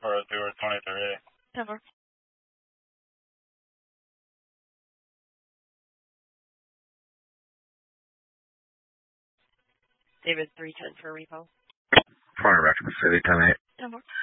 or 2 or 23. 10-4. David 310 for repo. Front of Rexman City, 10-8. 10-4.